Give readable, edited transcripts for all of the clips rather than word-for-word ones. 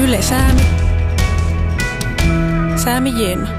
Yle Säämi. Säämi Jenna.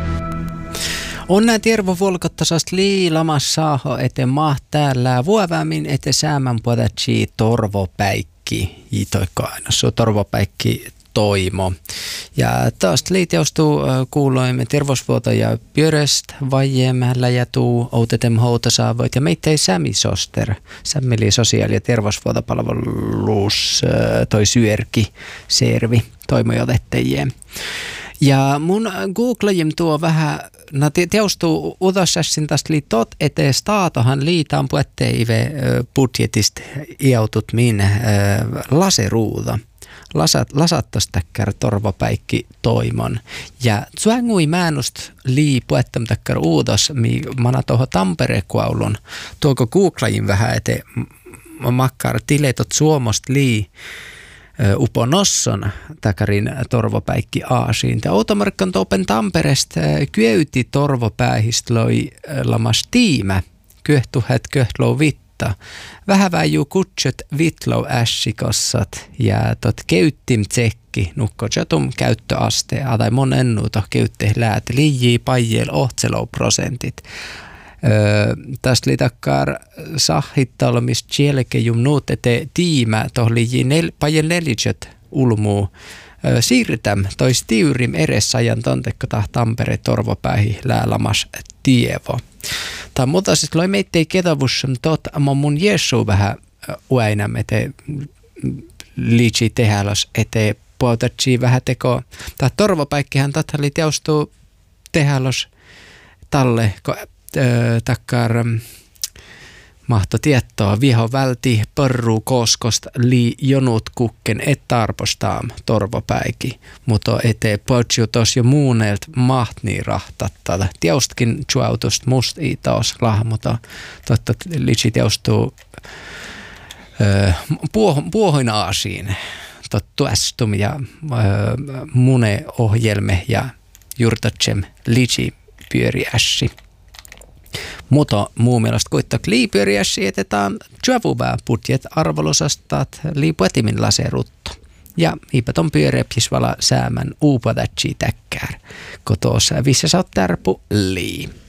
Onna tervo volkottasast liilamas saaho eten mahtäällä vuovämin ete säämän podatsi torvopäikki. Itoikko aina su torvopäikki toimo. Ja taas liiteustuu kuuloimme tervosvuota ja pyöräst vajemmällä ja tuu outetem houtasaavoit ja meitä ei sämisoster. Sämmeli sosiaali- ja terveysvuotapalvelus toi syörki servi toimojotettajien. Ja mun googlajem tuo vähän, teostuu uudessassin tästä liitot eteen staatohan liitaan puetteive budjetista iautut min laseruuda. Lasattastakkar torvopäikki toimon. Ja tsuangui määnust lii puettamtakkar uudos, mi mana toho Tampere-kuaulun. Tuoko googlajin vähän eteen makkar tiletot suomost lii uponosson takarin torvopäikki aasiin. Tämä automarkkan topen Tamperesta kyöyti torvopäähistä loi lamas tiimä. Kyöhtuhet köhlou vitta. Vähän väijuu kutsut vitlou ässikossat ja tot keyttim tsekki nukkojatum käyttöaste. Tai mon ennuuto keytte läät liijii pajel ohtselou prosentit. Tästä oli takkar sahittalmis kielkejum nuut ete tiimä tohli pajen neljät ulmuu siirtäm tois tiurim eres ajan tontekko Tampere torvopäihi läälamas tievo. Tämä muuta siis loi meittei ketävussam tot mun jesu vähän uäinäm ete liitsi tehälos ete puotatsi vähän teko. Tämä torvopäikkihän tatali teostuu tehälos talle takkar mahto tietoa viho välti parru koskosta li jonut kukken et tarpostaam torvopäiki, mutta ete potsiu tos jo muuneelt mahtni rahtattaa. Teostkin tjuautusta must i taas lahmota, totta litsi teostuu puohoin aasiin, tottu ästum ja mune ohjelme ja jurtatsem litsi pyöri ässi. Mutta muu mielestä kuitenkin liipyöriässä jätetään tjavuvää budjet arvolosastat liipuetimin laserutto. Ja iipäton pyöreäpis vala säämän uupadatsi täkkär, kotos vissä saat tärpu lii.